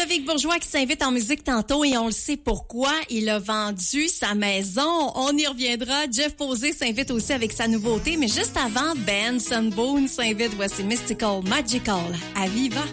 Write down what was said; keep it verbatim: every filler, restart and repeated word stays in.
Ludovic Bourgeois qui s'invite en musique tantôt et on le sait pourquoi. Il a vendu sa maison. On y reviendra. Jeff Posé s'invite aussi avec sa nouveauté. Mais juste avant, Ben Sunboone s'invite. Voici Mystical Magical à Viva.